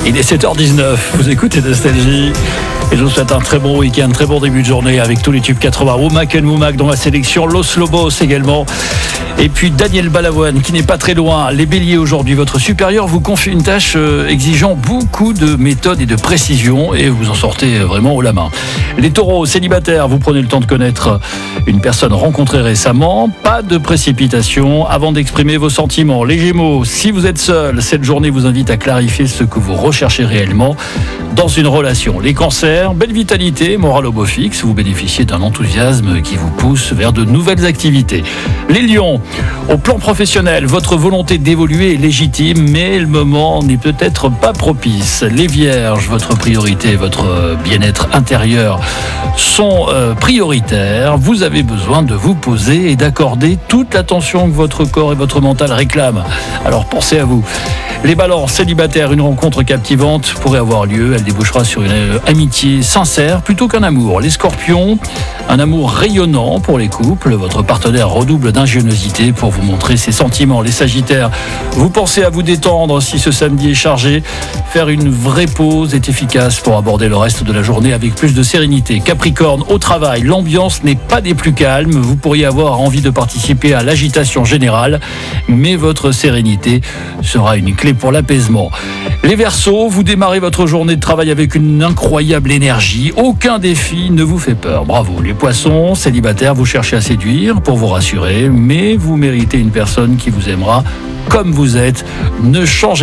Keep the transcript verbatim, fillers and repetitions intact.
Il est sept heures dix-neuf, vous écoutez Nostalgie. Et je vous souhaite un très bon week-end, très bon début de journée avec tous les tubes quatre-vingts. Womack and Womack dans la sélection, Los Lobos également. Et puis Daniel Balavoine qui n'est pas très loin. Les béliers aujourd'hui, votre supérieur vous confie une tâche euh, exigeant beaucoup de méthode et de précision et vous en sortez vraiment haut la main. Les taureaux célibataires, vous prenez le temps de connaître une personne rencontrée récemment. Pas de précipitation avant d'exprimer vos sentiments. Les gémeaux, si vous êtes seul, cette journée vous invite à clarifier ce que vous recherchez réellement dans une relation. Les cancers, belle vitalité, morale au beau fixe, vous bénéficiez d'un enthousiasme qui vous pousse vers de nouvelles activités. Les lions, au plan professionnel, votre volonté d'évoluer est légitime, mais le moment n'est peut-être pas propice. Les vierges, votre priorité, votre bien-être intérieur sont euh, prioritaires. Vous avez besoin de vous poser et d'accorder toute l'attention que votre corps et votre mental réclament. Alors pensez à vous. Les balances célibataires, une rencontre captivante pourrait avoir lieu. Elle débouchera sur une amitié sincère plutôt qu'un amour. Les scorpions, un amour rayonnant pour les couples. Votre partenaire redouble d'ingéniosité pour vous montrer ses sentiments. Les sagittaires, vous pensez à vous détendre si ce samedi est chargé. Faire une vraie pause est efficace pour aborder le reste de la journée avec plus de sérénité. Capricorne, au travail, l'ambiance n'est pas des plus calmes. Vous pourriez avoir envie de participer à l'agitation générale, mais votre sérénité sera une clé pour l'apaisement. Les Verseaux, vous démarrez votre journée de travail avec une incroyable énergie. Aucun défi ne vous fait peur. Bravo. Les Poissons, célibataires, vous cherchez à séduire pour vous rassurer, mais vous méritez une personne qui vous aimera comme vous êtes. Ne changez